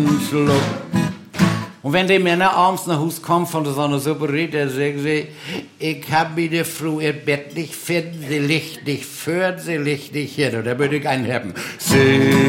Schluck. Und wenn die Männer abends nach Hause kommen von so einer Suppe, dann sagen sie, ich hab mir die Frau ihr Bett nicht finden, sie liegt nicht für, sie liegt nicht hin. Und da würde ich einen haben.